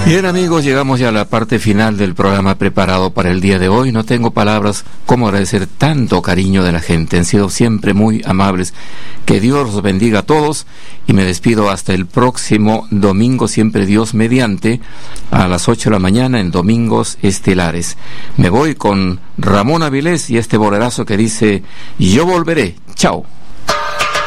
Bien amigos, llegamos ya a la parte final del programa preparado para el día de hoy. No tengo palabras como agradecer tanto cariño de la gente. Han sido siempre muy amables. Que Dios los bendiga a todos y me despido hasta el próximo domingo, siempre Dios mediante, a las 8 de la mañana en Domingos Estelares. Me voy con Ramón Avilés y este bolerazo que dice: yo volveré. Chao.